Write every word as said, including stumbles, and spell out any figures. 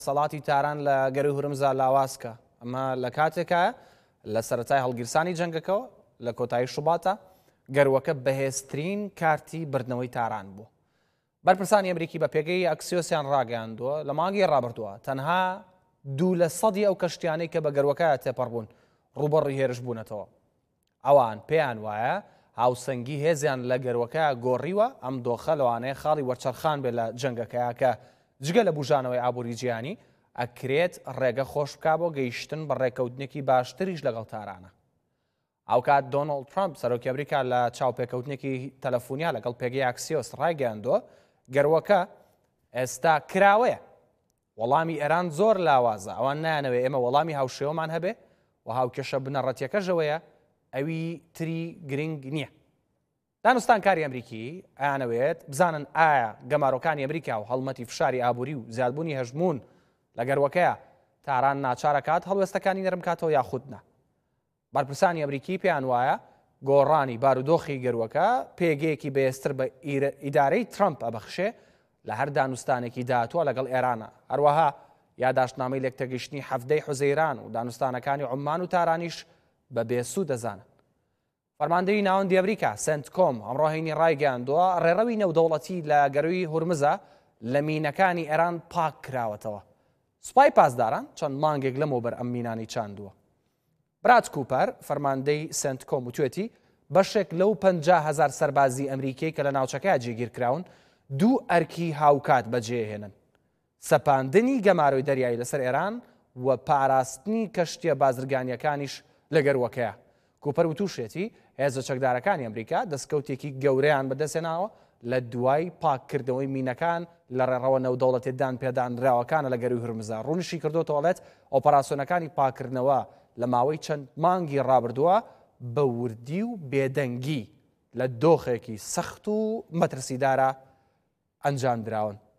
سەڵاتی تاران لە گەروی هورمزا لاوازکە ئەمە لە کاتێکە لە سەرەتای هەڵگیرسانی جەنگەکەەوە لە کۆتایی شوباتە گەروەکە بەهێزترین کارتی بردنەوەی تاران بوو. بەرپرسانی ئەمریکی بە پێگەی ئەکسیۆسیان ڕاگەیاندووە لە مانگی ڕابردووە تەنها دوو لە سەدی ئەو کەشتیانەی کە بە گەروەکە تێپەڕبوون ڕوبەڕی هێرش بوونەتەوە. ئەوان پێیان وایە هاوسەنگی هێزیان لە گەروەکە گۆڕیوە ئەم دۆخە لەوانەیە خاڵی وەرچەرخان بێت لە جەنگەکەیە کە جگە لە بژانەوەی ئابووری جیهانی ئەکرێت ڕێگە خۆش بکا بۆ گەیشتن بە ڕێکەوتنێکی باشتریش لەگەڵ تارانە. ئەو کات دۆناڵد ترامپ سەرۆکی ئەمریکا لە چاوپێکەوتنێکی تەلەفۆنیا لەگەڵ پێگەی ئاکسیۆس ڕایگەیاندووە گەروەکە ئێستا کراوەیە. وەڵامی ئێران زۆر لاوازە، ئەوان نایانەوێ ئێمە وەڵامی هاوشێوەمان هەبێ و هاوکێشە بنەڕەتیەکەژەوەیە ئەوی تری گرنگ نییە. دانوستانکاری ئەمریکی ئەیانەوێت بزانن ئایا گەمارۆکانی ئەمریکا و هەڵمەتی فشاری ئابووری و زیادبوونی هەژمون لە گەروەکەیە تاران ناچارەکات هەڵوێستەکانی نەرم کاتەوە یاخودنا. بەرپرسانی ئەمریکی پێیان وایە گۆڕانی بارودۆخی گەروەکە پێگەیەکی بەهێزتر بە ئیدارەی ترامپ ئەبەخشێ لە هەر دانوستانێکی داهاتووە لەگەڵ ئێرانە. هەروەها یاداشتنامەی لێکتەگەیشتنی هەفتەی حوزەیران و دانوستانەکانی عومان و تارانیش بە بێسوود دەزانن. فەرماندەی ناوەندی ئەمریکا سنت کۆم ئەمڕۆهینی ڕایگەیاندووە ڕێڕەوی نێودەوڵەتی لە گەروی هورمزە لە مینەکانی ئێران پاک کراوەتەوە. سوپای پاسداران چەند مانگێک لەمەوبەر ئەم مینانی چاندووە. برات کوپەر فەرماندەی سنت کۆم وتوێتی بەشێک لەو پەنجا هەزار سەربازی ئەمریکای کە لە ناوچەکە جێگیرکراون دوو ئەرکی هاوکات بەجێهێنن: سەپاندنی گەمارۆی دەریایی لەسەر ئێران و پاراستنی کەشتیە بازرگانیەکانیش لە گەروەکەیە. کوپەر وتوشێتی هێزە چەکدارەکانی ئەمریکا دەستکەوتێکی گەورەیان بەدەستێناوە لە دوای پاککردنەوەی مینەکان لە ڕێڕەوە نەودەوڵەتێدان پێدانراوەکانە لە گەروی هورمزە. ڕوونیشی کردوتەوەڵێت ئۆپەراسیۆنەکانی پاکردنەوە لە ماوەی چەند مانگی ڕابردووە بە وردی و بێدەنگی لە دۆخێکی سەخت و مەترسیدارە ئەنجام دراون.